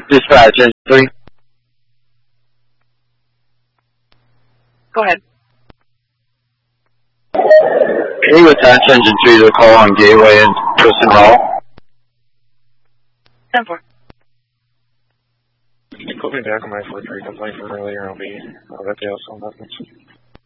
Dispatch, engine 3. Go ahead. Can you attach engine 3 to the call on Gateway and Twiston Hall? 10-4. Put me back on my 4-3 complaint from earlier, I'll be at the house on that.